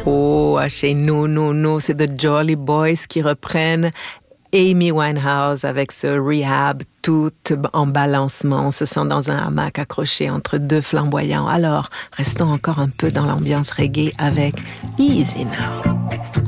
Oh, chez nous, c'est The Jolly Boys qui reprennent Amy Winehouse avec ce Rehab tout en balancement. On se sent dans un hamac accroché entre deux flamboyants. Alors, restons encore un peu dans l'ambiance reggae avec Easy Now.